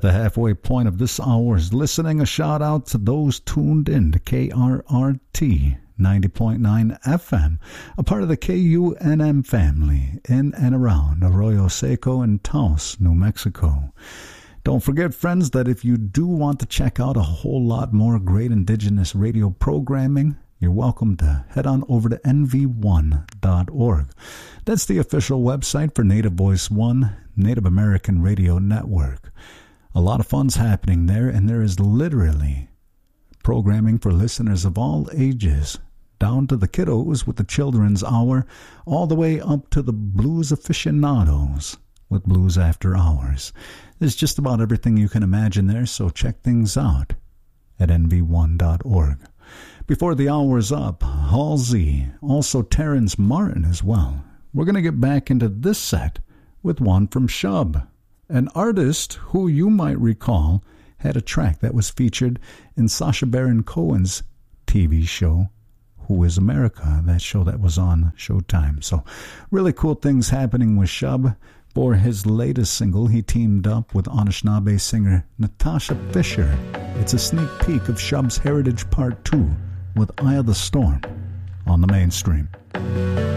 the halfway point of this hour's listening, a shout out to those tuned in to KRRT 90.9 FM, a part of the KUNM family in and around Arroyo Seco and Taos, New Mexico. Don't forget, friends, that if you do want to check out a whole lot more great indigenous radio programming, you're welcome to head on over to nv1.org. That's the official website for Native Voice One, Native American Radio Network. A lot of fun's happening there, and there is literally programming for listeners of all ages, down to the kiddos with the Children's Hour, all the way up to the blues aficionados with Blues After Hours. There's just about everything you can imagine there, so check things out at nv1.org. Before the hour's up, Halsey, also Terrence Martin as well. We're going to get back into this set with one from Shub, an artist who you might recall had a track that was featured in Sacha Baron Cohen's TV show, Who is America, that show that was on Showtime. So really cool things happening with Shub. For his latest single, he teamed up with Anishinaabe singer Natasha Fisher. It's a sneak peek of Shub's Heritage Part 2 with Eye of the Storm on the mainstream.